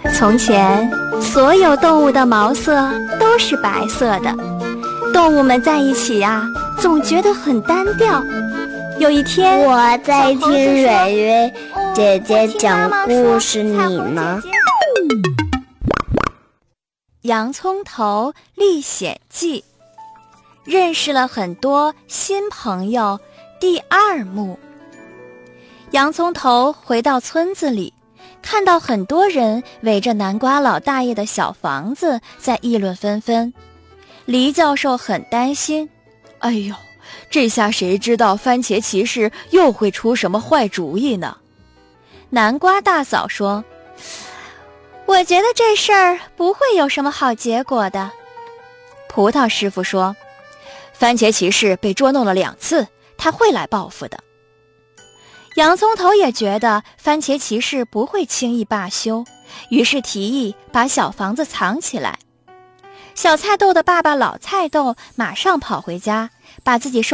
从前，所有动物的毛色都是白色的，动物们在一起呀，总觉得很单调。有一天， 我在听蕊蕊姐姐讲故事，你呢？ 洋葱头历险记，认识了很多新朋友。第2幕，洋葱头回到村子里，看到很多人围着南瓜老大爷的小房子在议论纷纷。黎教授很担心， 哎呦，这下谁知道番茄骑士又会出什么坏主意呢？ 南瓜大嫂说，我觉得这事儿不会有什么好结果的。 葡萄师傅说，番茄骑士被捉弄了2次，他会来报复的。 洋葱头也觉得番茄骑士不会轻易罢休，于是提议把小房子藏起来。小菜豆的爸爸老菜豆马上跑回家，把自己